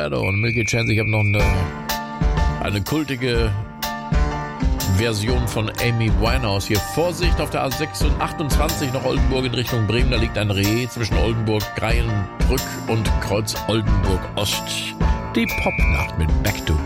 Colorado und Milky Chance. Ich habe noch eine kultige Version von Amy Winehouse. Hier Vorsicht auf der A28 nach Oldenburg in Richtung Bremen. Da liegt ein Reh zwischen Oldenburg, Greienbrück und Kreuz Oldenburg Ost. Die Popnacht mit Back to